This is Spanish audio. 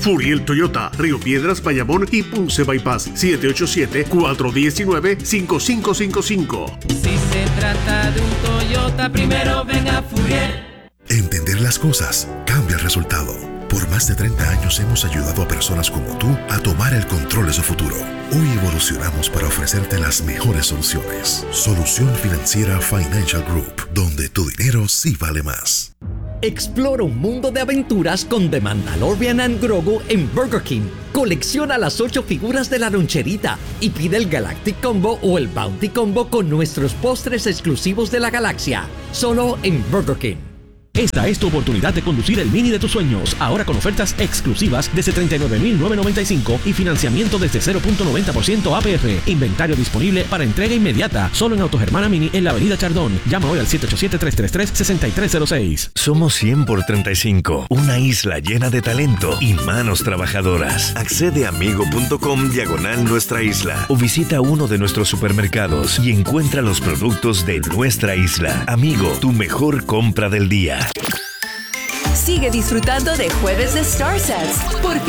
Furiel Toyota, Río Piedras, Bayamón y Ponce Bypass. 787-419-5555. Si se trata de un Toyota, primero ven a Furiel. Entender las cosas cambia el resultado. Por más de 30 años hemos ayudado a personas como tú a tomar el control de su futuro. Hoy evolucionamos para ofrecerte las mejores soluciones. Solución Financiera Financial Group, donde tu dinero sí vale más. Explora un mundo de aventuras con The Mandalorian and Grogu en Burger King. Colecciona las 8 figuras de la loncherita y pide el Galactic Combo o el Bounty Combo con nuestros postres exclusivos de la galaxia. Solo en Burger King. Esta es tu oportunidad de conducir el Mini de tus sueños, ahora con ofertas exclusivas desde $39,995 y financiamiento desde 0.90% APR. Inventario disponible para entrega inmediata, solo en Autogermana Mini en la Avenida Chardón. Llama hoy al 787-333-6306. Somos 100 por 35, una isla llena de talento y manos trabajadoras. Accede a amigo.com/nuestra isla o visita uno de nuestros supermercados y encuentra los productos de nuestra isla. Amigo, tu mejor compra del día. Sigue disfrutando de Jueves de Star Sets por